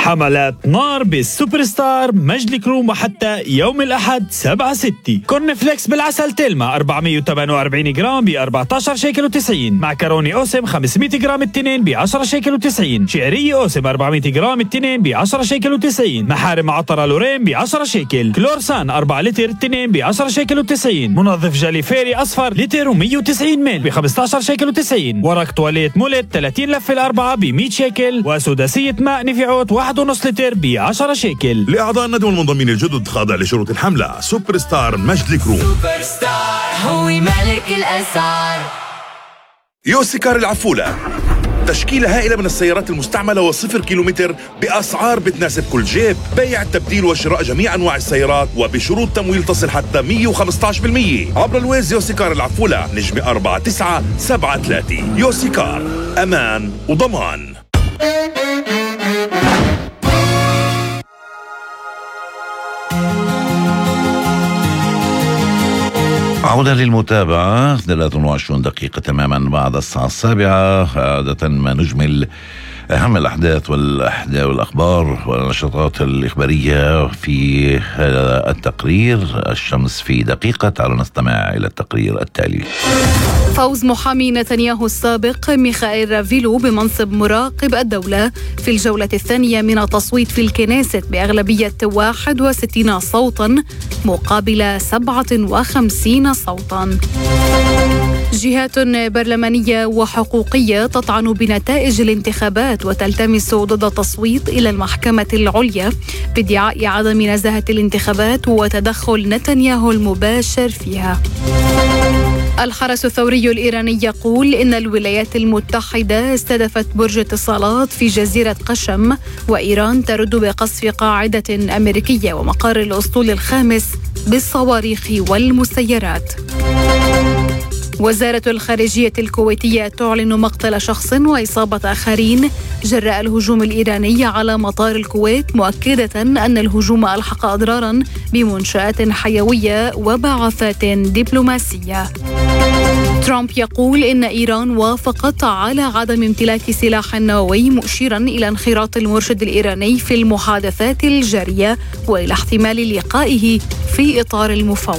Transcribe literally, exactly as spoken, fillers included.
حملات نار بالسوبر ستار مجد الكروم وحتى يوم الأحد سبعة ستة. كورن فليكس بالعسل تلمة أربعمية وثمانية وأربعين جرام ب أربعة عشر شيكل وتسعين. معكروني أوسم خمسمية جرام التنين ب عشرة شيكل وتسعين. شعرية أوسم أربعمية جرام التنين ب عشرة شيكل وتسعين. محارم عطرة لورين ب عشرة شيكل. كلورسان أربعة لتر التنين ب عشرة شيكل وتسعين. منظف جالي فيري أصفر لتر ومية وتسعين مل ب خمسة عشر شيكل وتسعين. ورق تواليت مولت ثلاثين لفة الأربعة ب مية شيكل. وسداسية ماء نفعوت واحد ونص لتر ب عشرة شيكل. لأعضاء الندوة المنضمين الجدد خاضع لشروط الحملة. سوبر ستار مجد الكروم. سوبر ستار هو ملك الأسعار. يوسيكار العفولة، تشكيلة هائلة من السيارات المستعملة وصفر كيلومتر بأسعار بتناسب كل جيب. بيع التبديل وشراء جميع أنواع السيارات وبشروط تمويل تصل حتى مية وخمسة عشر بالمية عبر الويز. يوسيكار العفولة نجمة أربعة تسعة سبعة ثلاثة. يوسيكار، أمان وضمان. عودة للمتابعة. ثلاث وعشرين دقيقة تماما بعد الساعة السابعة. عادة ما نجمل أهم الأحداث والأخبار والنشاطات الإخبارية في التقرير الشمس في دقيقة. تعالوا نستمع إلى التقرير التالي. فوز محامي نتنياهو السابق ميخائيل رافيلو بمنصب مراقب الدولة في الجولة الثانية من التصويت في الكنيست بأغلبية واحد وستين صوتا مقابل سبعة وخمسين صوتا. جهات برلمانية وحقوقية تطعن بنتائج الانتخابات وتلتمس ضد التصويت إلى المحكمة العليا بادعاء عدم نزاهة الانتخابات وتدخل نتنياهو المباشر فيها. الحرس الثوري الإيراني يقول إن الولايات المتحدة استهدفت برج اتصالات في جزيرة قشم، وإيران ترد بقصف قاعدة أمريكية ومقر الأسطول الخامس بالصواريخ والمسيرات. وزارة الخارجية الكويتية تعلن مقتل شخص وإصابة آخرين جراء الهجوم الإيراني على مطار الكويت، مؤكدة أن الهجوم ألحق أضرارا بمنشآت حيوية وبعثات دبلوماسية. ترامب يقول إن إيران وافقت على عدم امتلاك سلاح نووي، مشيرا إلى انخراط المرشد الإيراني في المحادثات الجارية وإلى احتمال لقائه في إطار المفاوضات.